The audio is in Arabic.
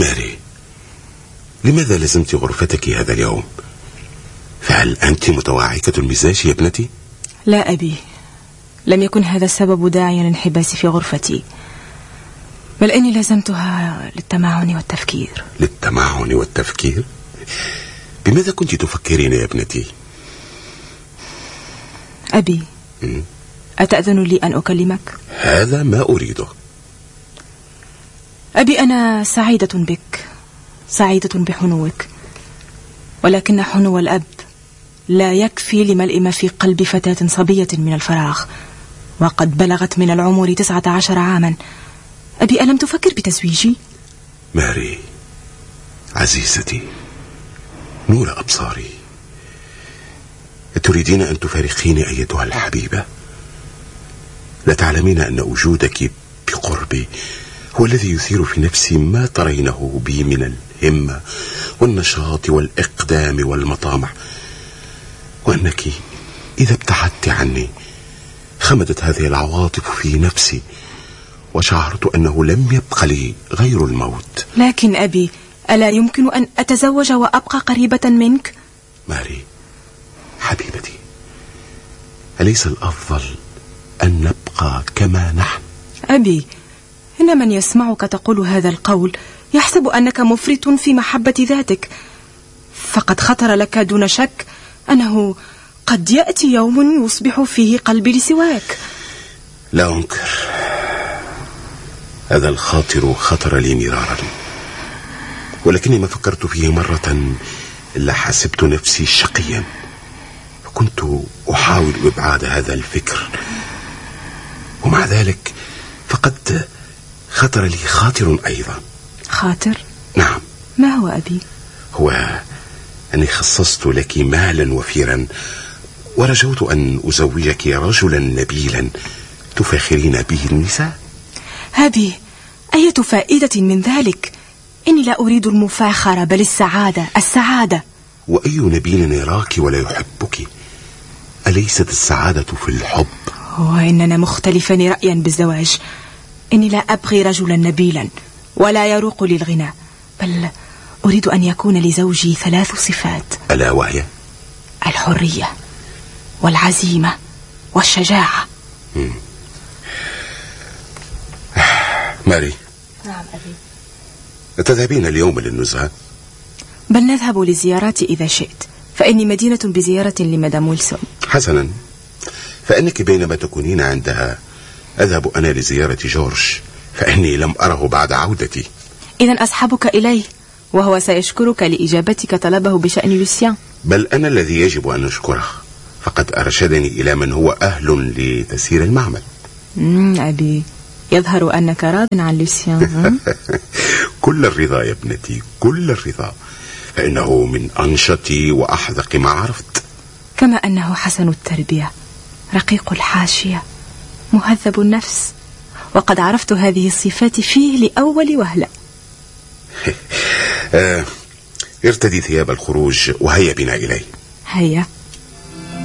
ماري، لماذا لزمت غرفتك هذا اليوم؟ فهل أنت متوعكة المزاج يا ابنتي؟ لا أبي، لم يكن هذا السبب داعيا للانحباس في غرفتي، بل إني لزمتها للتمعن والتفكير. للتمعن والتفكير؟ بماذا كنت تفكرين يا ابنتي؟ أبي، أتأذن لي أن أكلمك؟ هذا ما أريده. أبي، أنا سعيدة بك، سعيدة بحنوك، ولكن حنو الأب لا يكفي لملء ما في قلب فتاة صبية من الفراغ، وقد بلغت من العمر 19 عاما. أبي، ألم تفكر بتزويجي؟ ماري عزيزتي، نور أبصاري، تريدين أن تفارقيني أيتها الحبيبة؟ لا تعلمين أن وجودك بقربي هو الذي يثير في نفسي ما ترينه بي من الهمة والنشاط والإقدام والمطامع، وأنك إذا ابتعدت عني خمدت هذه العواطف في نفسي، وشعرت أنه لم يبق لي غير الموت. لكن أبي، ألا يمكن أن أتزوج وأبقى قريبة منك؟ ماري حبيبتي، أليس الأفضل أن نبقى كما نحن؟ أبي، إن من يسمعك تقول هذا القول يحسب أنك مفرط في محبة ذاتك، فقد خطر لك دون شك أنه قد يأتي يوم يصبح فيه قلبي لسواك. لا أنكر، هذا الخاطر خطر لي مرارا، ولكني ما فكرت فيه مرة إلا حسبت نفسي شقيا، فكنت أحاول إبعاد هذا الفكر، ومع ذلك فقد خطر لي خاطر أيضا. خاطر؟ نعم. ما هو أبي؟ هو أني خصصت لك مالا وفيرا، ورجوت أن أزوجك رجلا نبيلا تفاخرين به النساء. أبي، أية فائدة من ذلك؟ إني لا أريد المفاخرة، بل السعادة، السعادة. وأي نبيل يراك ولا يحبك؟ أليست السعادة في الحب؟ وإننا مختلفان رأيا بالزواج. إني لا أبغي رجلا نبيلا ولا يروق للغنى، بل أريد أن يكون لزوجي 3 صفات، ألا وهي الحرية والعزيمة والشجاعة. ماري. نعم أبي. تذهبين اليوم للنزهة؟ بل نذهب لزيارات إذا شئت، فإني مدينة بزيارة لمدام ويلسون. حسنا، فإنك بينما تكونين عندها أذهب أنا لزيارة جورج، فإني لم أره بعد عودتي. إذن أصحبك إليه، وهو سيشكرك لإجابتك طلبه بشأن لوسيان. بل أنا الذي يجب أن أشكره، فقد أرشدني إلى من هو أهل لتسيير المعمل. أبي، يظهر أنك راض عن لوسيان. كل الرضا يا ابنتي، كل الرضا، فإنه من أنشط وأحذق ما عرفت، كما أنه حسن التربية، رقيق الحاشية، مهذب النفس، وقد عرفت هذه الصفات فيه لأول وهلة. ارتدي ثياب الخروج وهيا بنا إليه. هيا.